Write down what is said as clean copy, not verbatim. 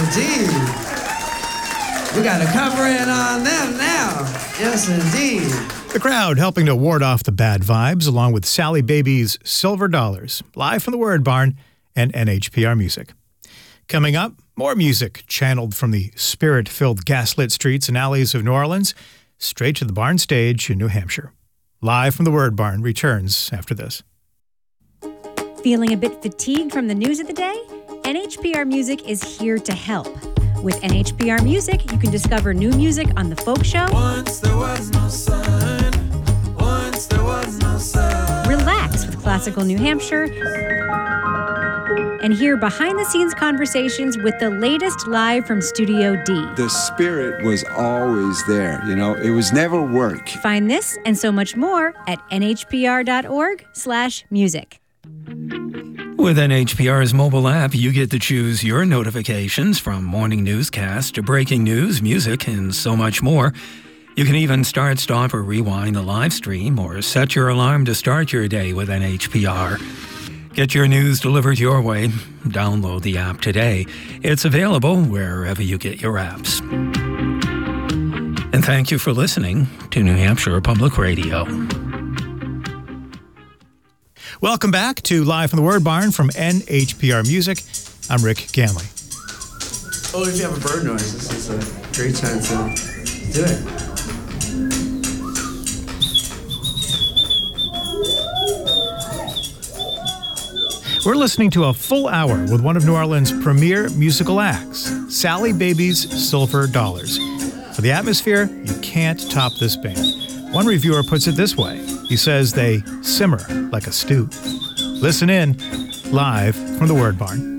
indeed. We got a cover in on them now. Yes, indeed. The crowd helping to ward off the bad vibes, along with Sally Baby's Silver Dollars, live from the Word Barn and NHPR Music. Coming up, more music channeled from the spirit-filled gaslit streets and alleys of New Orleans, straight to the Barn stage in New Hampshire. Live from the Word Barn returns after this. Feeling a bit fatigued from the news of the day? NHPR Music is here to help. With NHPR Music, you can discover new music on The Folk Show. Once there was no sun. Once there was no sun. Relax with Classical New Hampshire. And hear behind-the-scenes conversations with the latest live from Studio D. The spirit was always there, it was never work. Find this and so much more at nhpr.org/music. With NHPR's mobile app, you get to choose your notifications from morning newscasts to breaking news, music, and so much more. You can even start, stop, or rewind the live stream or set your alarm to start your day with NHPR. Get your news delivered your way. Download the app today. It's available wherever you get your apps. And thank you for listening to New Hampshire Public Radio. Welcome back to Live from the Word Barn from NHPR Music. I'm Rick Ganley. Oh, if you have a bird noise, this is a great time to do it. We're listening to a full hour with one of New Orleans' premier musical acts, Sally Baby's Silver Dollars. For the atmosphere, you can't top this band. One reviewer puts it this way. He says they simmer like a stew. Listen in, live from the Word Barn.